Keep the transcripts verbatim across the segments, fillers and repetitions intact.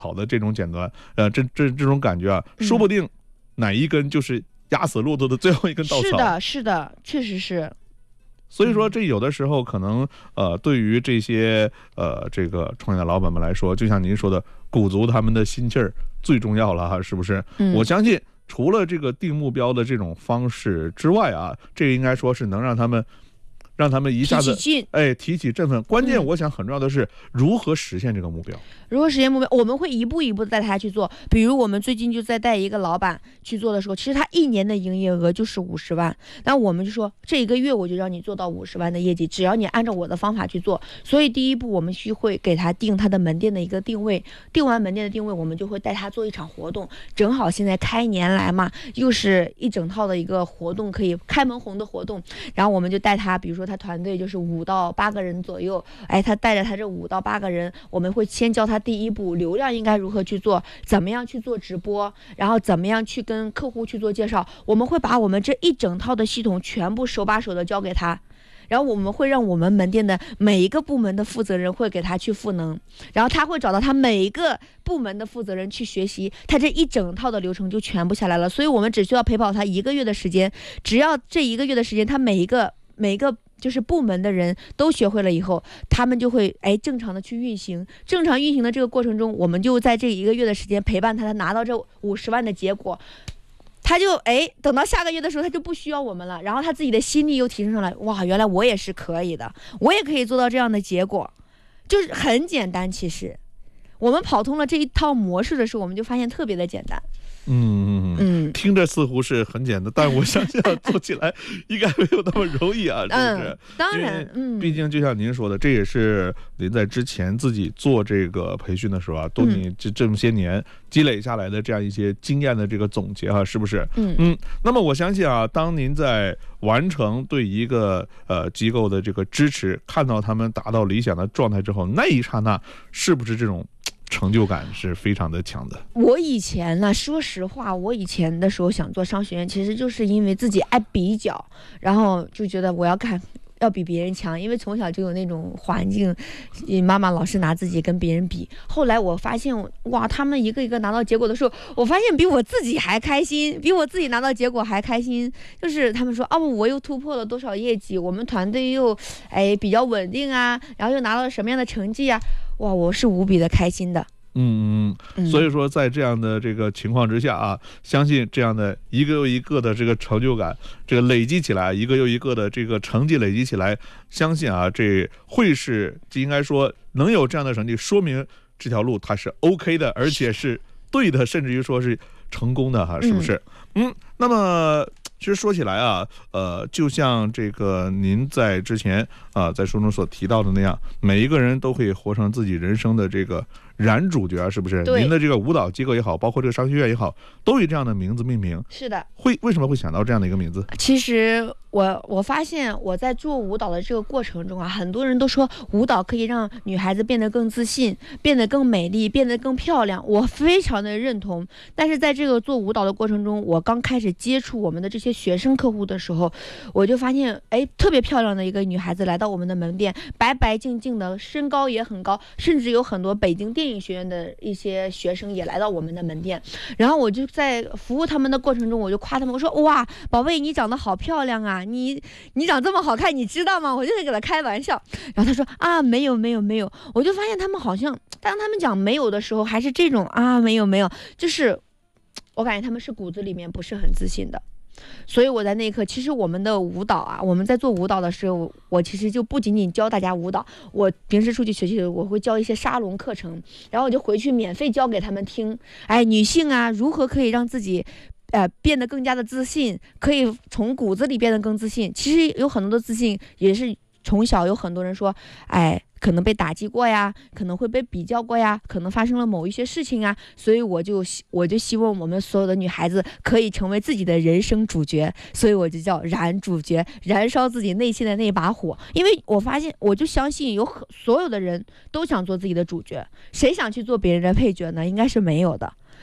好的这种剪断，呃，这这这种感觉啊，说不定哪一根就是压死骆驼的最后一根稻草。 是的，是的，确实是。 所以说，这有的时候可能，呃，对于这些呃这个创业的老板们来说，就像您说的，鼓足他们的心气儿最重要了哈，是不是？ 嗯、 我相信，除了这个定目标的这种方式之外啊，这个应该说是能让他们。让他们一下子哎提起振奋，关键我想很重要的是如何实现这个目标。 如何实现目标，我们会一步一步的带他去做。比如我们最近就在带一个老板去做的时候，其实他一年的营业额就是五十万，那我们就说这一个月我就让你做到五十万的业绩，只要你按照我的方法去做。所以第一步我们需会给他定他的门店的一个定位，定完门店的定位，我们就会带他做一场活动。正好现在开年来嘛，又是一整套的一个活动，可以开门红的活动，然后我们就带他，比如说他团队就是五到八个人左右，哎，他带着他这五到八个人，我们会先教他第一步流量应该如何去做，怎么样去做直播，然后怎么样去跟客户去做介绍。我们会把我们这一整套的系统全部手把手的教给他，然后我们会让我们门店的每一个部门的负责人会给他去赋能，然后他会找到他每一个部门的负责人去学习，他这一整套的流程就全部下来了。所以我们只需要陪跑他一个月的时间，只要这一个月的时间，他每一个每一个就是部门的人都学会了以后，他们就会哎正常的去运行。正常运行的这个过程中，我们就在这一个月的时间陪伴他，他拿到这五十万的结果，他就哎等到下个月的时候他就不需要我们了，然后他自己的心力又提升上来，哇，原来我也是可以的，我也可以做到这样的结果，就是很简单。其实我们跑通了这一套模式的时候，我们就发现特别的简单。 嗯嗯，听着似乎是很简单，但我相信做起来应该没有那么容易啊，是不是？ 嗯、当然，嗯， 毕竟就像您说的，这也是您在之前自己做这个培训的时候啊，都你这这么些年积累下来的这样一些经验的这个总结啊，是不是？ 嗯嗯。那么我相信啊，当您在完成对一个呃机构的这个支持，看到他们达到理想的状态之后，那一刹那是不是这种成就感是非常的强的？ 我以前呢，说实话，我以前的时候想做商学院，其实就是因为自己爱比较，然后就觉得我要看要比别人强，因为从小就有那种环境，妈妈老是拿自己跟别人比。后来我发现，哇，他们一个一个拿到结果的时候，我发现比我自己还开心，比我自己拿到结果还开心。就是他们说，哦，我又突破了多少业绩，我们团队又哎比较稳定啊，然后又拿到了什么样的成绩啊，哇，我是无比的开心的。 嗯嗯，所以说在这样的这个情况之下啊，相信这样的一个又一个的这个成就感，这个累积起来，一个又一个的这个成绩累积起来，相信啊，这会是应该说能有这样的成绩，说明这条路它是 OK 的，而且是对的，甚至于说是成功的哈，是不是？嗯，嗯那么其实说起来啊，呃，就像这个您在之前啊、呃、在书中所提到的那样，每一个人都可以活成自己人生的这个燃主角，是不是？您的这个舞蹈机构也好，包括这个商学院也好，都以这样的名字命名。 是的。 会为什么会想到这样的一个名字？ 其实我我发现我在做舞蹈的这个过程中啊，很多人都说舞蹈可以让女孩子变得更自信，变得更美丽，变得更漂亮，我非常的认同。但是在这个做舞蹈的过程中，我刚开始接触我们的这些学生客户的时候，我就发现，哎，特别漂亮的一个女孩子来到我们的门店，白白净净的，身高也很高，甚至有很多北京电影学院的一些学生也来到我们的门店。然后我就在服务他们的过程中，我就夸他们，我说哇，宝贝，你长得好漂亮啊，你你长这么好看，你知道吗？我就在给他开玩笑。然后他说啊，没有没有没有。我就发现他们好像当他们讲没有的时候，还是这种啊，没有没有，就是我感觉他们是骨子里面不是很自信的。所以我在那一刻，其实我们的舞蹈啊，我们在做舞蹈的时候，我其实就不仅仅教大家舞蹈，我平时出去学习，我会教一些沙龙课程，然后我就回去免费教给他们听。哎，女性啊，如何可以让自己呃变得更加的自信，可以从骨子里变得更自信。其实有很多的自信也是从小有很多人说，哎，可能被打击过呀，可能会被比较过呀，可能发生了某一些事情啊，所以我就我就希望我们所有的女孩子可以成为自己的人生主角，所以我就叫燃主角，燃烧自己内心的那把火。因为我发现，我就相信有所有的人都想做自己的主角，谁想去做别人的配角呢？应该是没有的。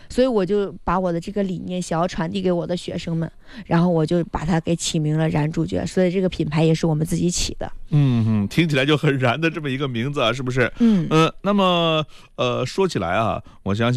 所以我就把我的这个理念想要传递给我的学生们，然后我就把它给起名了燃主角，所以这个品牌也是我们自己起的。 嗯嗯，听起来就很燃的这么一个名字啊，是不是？ 嗯呃，那么呃说起来啊，我相信